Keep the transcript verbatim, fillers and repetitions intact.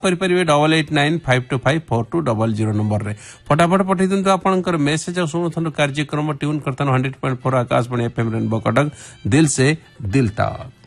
करेंगे double eight nine five to five four to double zero number रे फटाफट पठे दिंतु आपनकर मेसेज और शुणुथन कार्यक्रम ट्यून करतन hundred point four Akashvani FM rainbow Cuttack दिल से दिल तक।